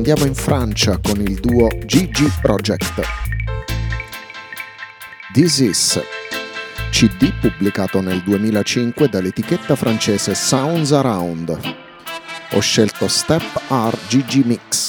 Andiamo in Francia con il duo Gigi Project. This Is, CD pubblicato nel 2005 dall'etichetta francese Sounds Around. Ho scelto Step R Gigi Mix.